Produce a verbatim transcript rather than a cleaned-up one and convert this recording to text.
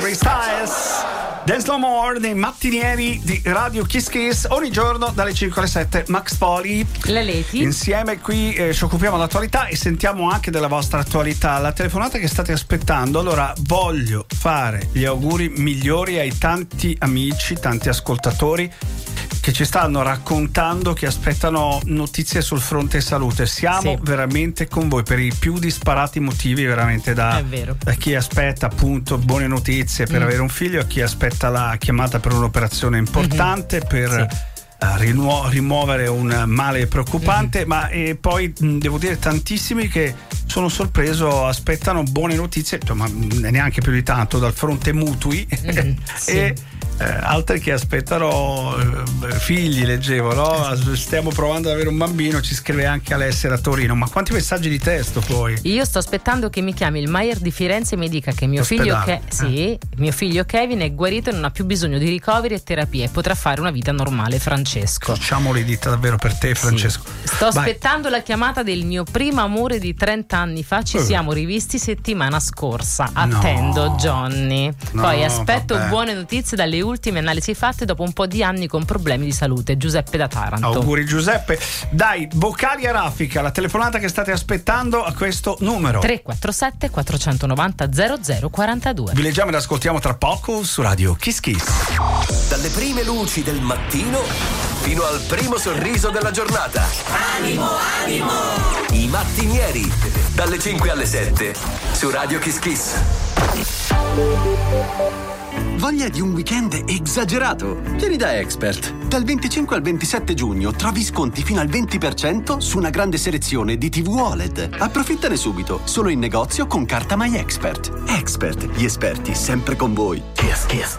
Harry Styles. Dance No More nei mattinieri di Radio Kiss Kiss, ogni giorno dalle cinque alle sette. Max Poli, la Leti, insieme qui eh, ci occupiamo dell'attualità e sentiamo anche della vostra attualità, la telefonata che state aspettando. Allora voglio fare gli auguri migliori ai tanti amici, tanti ascoltatori che ci stanno raccontando che aspettano notizie sul fronte salute. Siamo sì. veramente con voi per i più disparati motivi, veramente, da, da chi aspetta appunto buone notizie per mm. avere un figlio, a chi aspetta la chiamata per un'operazione importante, mm-hmm. per sì. uh, rimuo- rimuovere un male preoccupante, mm-hmm. ma e poi mh, devo dire tantissimi che sono sorpreso, aspettano buone notizie, ma neanche più di tanto, dal fronte mutui mm-hmm. sì. e Eh, altri che aspettano eh, figli, leggevo, no? Stiamo provando ad avere un bambino, ci scrive anche Alessia da Torino. Ma quanti messaggi di testo poi? Io sto aspettando che mi chiami il Maier di Firenze e mi dica che mio figlio, Ke- sì, eh. mio figlio Kevin è guarito e non ha più bisogno di ricoveri e terapie e potrà fare una vita normale. Francesco, facciamo le dita davvero per te, Francesco. Sì. Sto Vai. aspettando la chiamata del mio primo amore di trenta anni fa. Ci uh. siamo rivisti settimana scorsa. Attendo, no. Johnny. No, poi aspetto vabbè. buone notizie dalle ultime analisi fatte dopo un po' di anni con problemi di salute. Giuseppe da Taranto. Auguri Giuseppe. Dai, vocali a raffica, la telefonata che state aspettando a questo numero tre quattro sette quattro nove zero zero zero quattro due. Vi leggiamo ed ascoltiamo tra poco su Radio Kiss Kiss. Dalle prime luci del mattino fino al primo sorriso della giornata. Animo, animo! I mattinieri dalle cinque alle sette su Radio Kiss Kiss. Voglia di un weekend esagerato? Vieni da Expert. Dal venticinque al ventisette giugno trovi sconti fino al venti per cento su una grande selezione di tivù O L E D. Approfittane subito, solo in negozio con carta My Expert. Expert, gli esperti sempre con voi. Kiss Kiss.